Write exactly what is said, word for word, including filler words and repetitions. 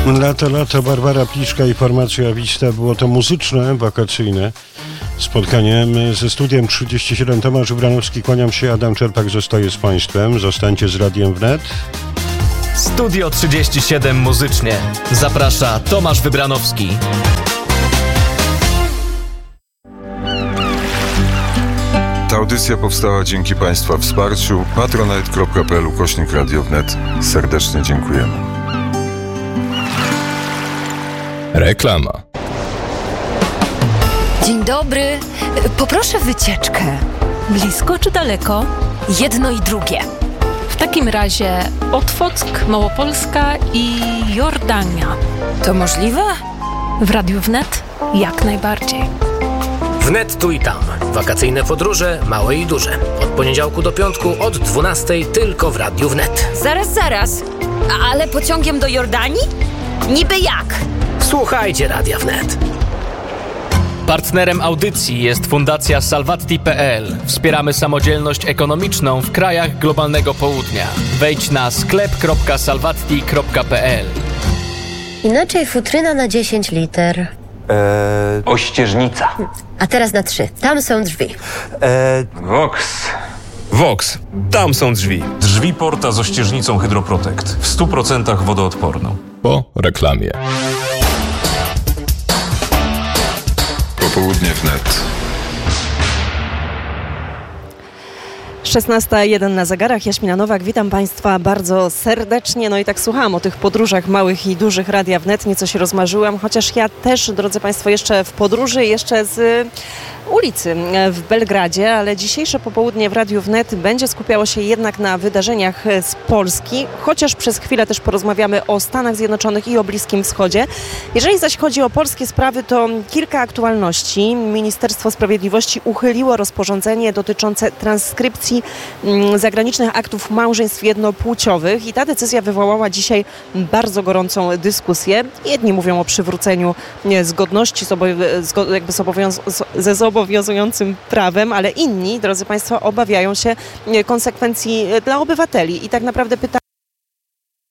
Lato, lato, Barbara Pliszka i formacja Vista. Było to muzyczne, wakacyjne spotkanie ze studiem trzydzieści siedem. Tomasz Wybranowski, kłaniam się. Adam Czerpak zostaje z Państwem. Zostańcie z Radiem Wnet. Studio trzydzieści siedem muzycznie. Zaprasza Tomasz Wybranowski. Ta audycja powstała dzięki Państwa wsparciu. patronite kropka p l ukośnik Radio Wnet. Serdecznie dziękujemy. Reklama. Dzień dobry. Poproszę wycieczkę. Blisko czy daleko? Jedno i drugie. W takim razie Otwock, Małopolska i Jordania. To możliwe? W Radiu Wnet jak najbardziej. Wnet tu i tam. Wakacyjne podróże, małe i duże. Od poniedziałku do piątku od dwunastej tylko w Radiu Wnet. Zaraz, zaraz. Ale pociągiem do Jordanii? Niby jak? Słuchajcie Radia Wnet. Partnerem audycji jest Fundacja Salvatti kropka p l. Wspieramy samodzielność ekonomiczną w krajach globalnego południa. Wejdź na sklep kropka salvatti kropka p l. Inaczej futryna na dziesięć liter. Eee... Ościeżnica. A teraz na trzy. Tam są drzwi. Eee... Vox. Vox. Tam są drzwi. Drzwi Porta z ościeżnicą Hydroprotect. W stu procentach wodoodporną. Po reklamie. Popołudnie Wnet. szesnasta jeden na zegarach. Jaśmina Nowak, witam Państwa bardzo serdecznie. No i tak słuchałam o tych podróżach małych i dużych Radia Wnet. Nieco się rozmarzyłam, chociaż ja też, drodzy Państwo, jeszcze w podróży, jeszcze z ulicy w Belgradzie, ale dzisiejsze popołudnie w Radiu Wnet będzie skupiało się jednak na wydarzeniach z Polski, chociaż przez chwilę też porozmawiamy o Stanach Zjednoczonych i o Bliskim Wschodzie. Jeżeli zaś chodzi o polskie sprawy, to kilka aktualności. Ministerstwo Sprawiedliwości uchyliło rozporządzenie dotyczące transkrypcji zagranicznych aktów małżeństw jednopłciowych i ta decyzja wywołała dzisiaj bardzo gorącą dyskusję. Jedni mówią o przywróceniu zgodności z obowią- jakby z obowiąz- ze zobowiązującym prawem, ale inni, drodzy Państwo, obawiają się konsekwencji dla obywateli. I tak naprawdę pytanie